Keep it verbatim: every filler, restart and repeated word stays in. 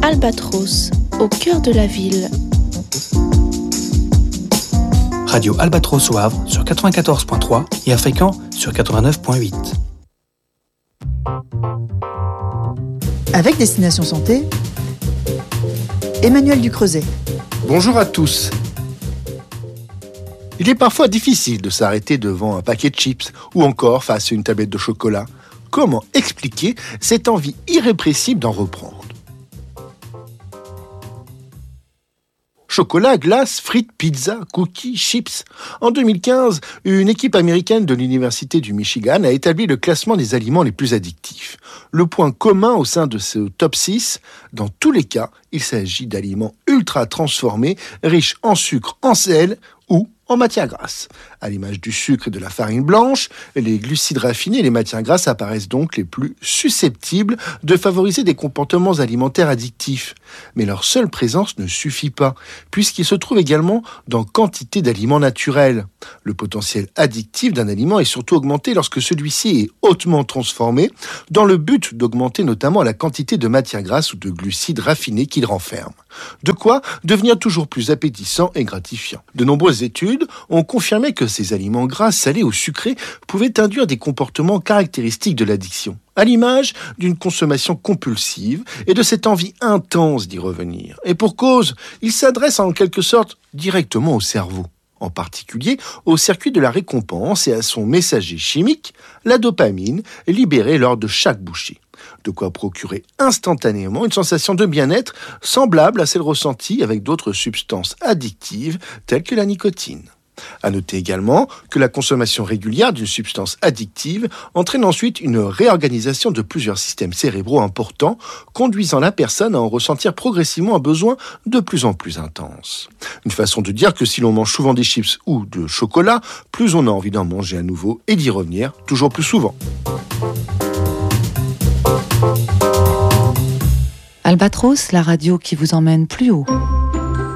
Albatros, au cœur de la ville. Radio Albatros au Havre sur quatre-vingt-quatorze virgule trois et à Fécamp sur quatre-vingt-neuf virgule huit. Avec Destination Santé, Emmanuel Ducreuset. Bonjour à tous. Il est parfois difficile de s'arrêter devant un paquet de chips ou encore face à une tablette de chocolat. Comment expliquer cette envie irrépressible d'en reprendre ? Chocolat, glace, frites, pizza, cookies, chips. En deux mille quinze, une équipe américaine de l'Université du Michigan a établi le classement des aliments les plus addictifs. Le point commun au sein de ce top six, dans tous les cas, il s'agit d'aliments ultra transformés, riches en sucre, en sel ou en matières grasses. À l'image du sucre et de la farine blanche, les glucides raffinés et les matières grasses apparaissent donc les plus susceptibles de favoriser des comportements alimentaires addictifs. Mais leur seule présence ne suffit pas, puisqu'ils se trouvent également dans quantité d'aliments naturels. Le potentiel addictif d'un aliment est surtout augmenté lorsque celui-ci est hautement transformé, dans le but d'augmenter notamment la quantité de matières grasses ou de glucides raffinés qu'il renferme. De quoi devenir toujours plus appétissant et gratifiant. De nombreuses études ont confirmé que ces aliments gras, salés ou sucrés pouvaient induire des comportements caractéristiques de l'addiction, à l'image d'une consommation compulsive et de cette envie intense d'y revenir. Et pour cause, ils s'adressent en quelque sorte directement au cerveau, en particulier au circuit de la récompense et à son messager chimique, la dopamine, libérée lors de chaque bouchée. De quoi procurer instantanément une sensation de bien-être semblable à celle ressentie avec d'autres substances addictives telles que la nicotine. À noter également que la consommation régulière d'une substance addictive entraîne ensuite une réorganisation de plusieurs systèmes cérébraux importants, conduisant la personne à en ressentir progressivement un besoin de plus en plus intense. Une façon de dire que si l'on mange souvent des chips ou de chocolat, plus on a envie d'en manger à nouveau et d'y revenir toujours plus souvent. Albatros, la radio qui vous emmène plus haut.